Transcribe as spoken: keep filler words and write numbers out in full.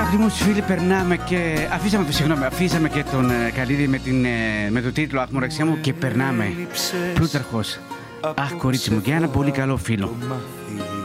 Αγαπητοί φίλοι, περνάμε και. Αφήσαμε, συγγνώμη, αφήσαμε και τον ε, Καλίδη με, την, ε, με το τίτλο Αχ, μωραξιά μου και περνάμε. Πλούταρχος. Αχ, κορίτσι μου, και ένα πολύ καλό φίλο.